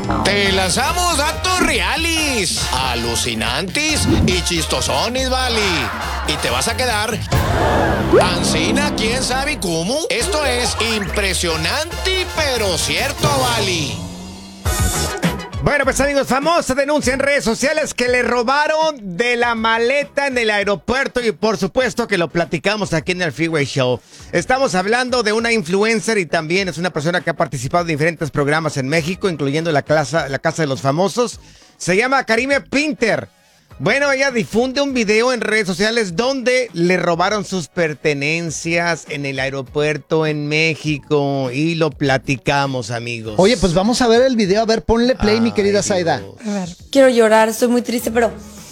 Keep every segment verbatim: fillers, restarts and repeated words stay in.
Te lanzamos datos reales, alucinantes y chistosones, vale. Y te vas a quedar ancina, quién sabe cómo. Esto es impresionante, pero cierto, vale. Bueno, pues amigos, famosa denuncia en redes sociales que le robaron de la maleta en el aeropuerto y por supuesto que lo platicamos aquí en el Freeway Show. Estamos hablando de una influencer y también es una persona que ha participado en diferentes programas en México, incluyendo la, clase, la Casa de los Famosos. Se llama Karime Pinter. Bueno, ella difunde un video en redes sociales donde le robaron sus pertenencias en el aeropuerto en México y lo platicamos, amigos. Oye, pues vamos a ver el video, a ver, ponle play, Ay, mi querida Zaida. A ver, quiero llorar, estoy muy triste, pero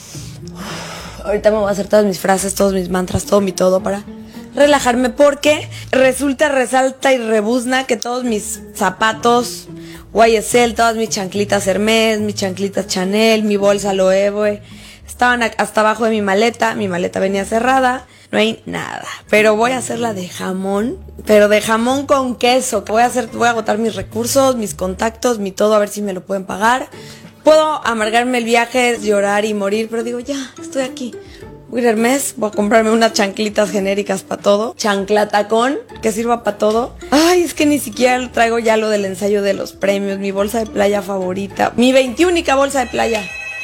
ahorita me voy a hacer todas mis frases, todos mis mantras, todo mi todo para relajarme porque resulta, resalta y rebuzna que todos mis zapatos Y S L, todas mis chanclitas Hermes, mis chanclitas Chanel, mi bolsa Loewe, estaban hasta abajo de mi maleta, mi maleta venía cerrada, no hay nada. Pero voy a hacerla de jamón, pero de jamón con queso. Voy a hacer, voy a agotar mis recursos, mis contactos, mi todo, a ver si me lo pueden pagar. Puedo amargarme el viaje, llorar y morir, pero digo, ya, estoy aquí. Voy a ir a Hermes, voy a comprarme unas chanclitas genéricas para todo, chanclatacón, que sirva para todo. Ay, es que ni siquiera traigo ya lo del ensayo de los premios, mi bolsa de playa favorita, mi veintiúnica bolsa de playa.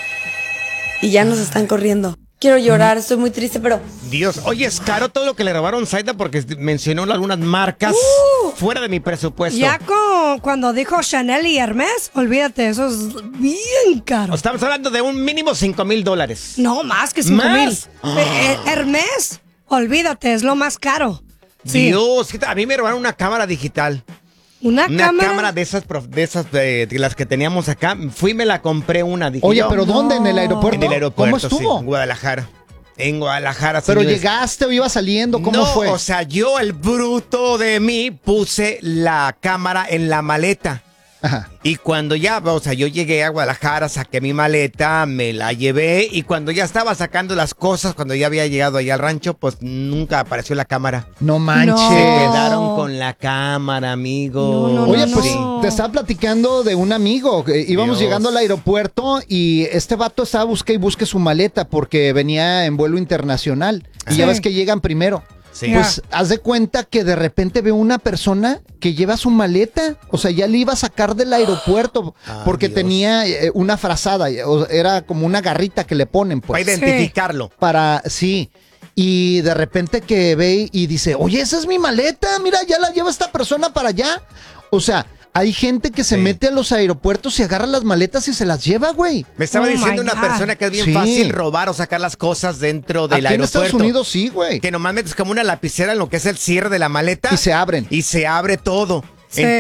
Y ya nos están corriendo. Quiero llorar, estoy muy triste, pero... Dios, oye, es caro todo lo que le robaron Zaida porque mencionó algunas marcas uh, fuera de mi presupuesto. Ya con, cuando dijo Chanel y Hermes, olvídate, eso es bien caro. Estamos hablando de un mínimo cinco mil dólares. No, más que cinco mil. Oh. Eh, Hermes, olvídate, es lo más caro. Dios, sí. A mí me robaron una cámara digital. ¿Una, una cámara? cámara de esas, de esas de, de las que teníamos acá. Fui y me la compré una. Dije, Oye, yo, ¿pero dónde? ¿En el aeropuerto? En el aeropuerto, ¿Cómo estuvo? Sí, en Guadalajara. En Guadalajara. ¿Pero señores. llegaste o ibas saliendo? ¿Cómo no, fue? O sea, yo, el bruto de mí, puse la cámara en la maleta. Ajá. Y cuando ya, o sea, yo llegué a Guadalajara, saqué mi maleta, me la llevé y cuando ya estaba sacando las cosas, cuando ya había llegado allá al rancho, pues nunca apareció la cámara. No manches. Se quedaron con la cámara, amigo. No, no, Oye, no, pues no. te estaba platicando de un amigo. Íbamos Dios. llegando al aeropuerto y este vato estaba busque y busque su maleta porque venía en vuelo internacional. Y Sí. ya ves que llegan primero. Sí. Pues haz de cuenta que de repente veo una persona que lleva su maleta, o sea, ya le iba a sacar del aeropuerto Ah, porque Dios. tenía eh, una frazada, o era como una garrita que le ponen, pues. Para identificarlo. Para, sí. Y de repente que ve y dice, oye, esa es mi maleta, mira, ya la lleva esta persona para allá. O sea, hay gente que se Sí. mete a los aeropuertos y agarra las maletas y se las lleva, güey. Me estaba Oh diciendo my una God. persona que es bien Sí. fácil robar o sacar las cosas dentro del Aquí en aeropuerto. Estados Unidos sí, güey. Que nomás metes como una lapicera en lo que es el cierre de la maleta. Y se abren. Y se abre todo. Sí.